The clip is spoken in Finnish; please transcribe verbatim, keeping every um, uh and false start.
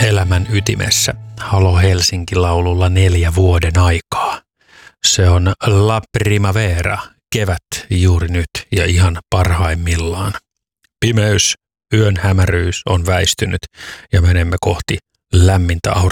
Elämän ytimessä Halo Helsinki-laululla neljä vuoden aikaa. Se on La Primavera, kevät juuri nyt ja ihan parhaimmillaan. Pimeys, yön hämäryys on väistynyt ja menemme kohti lämmintä aurinkoa.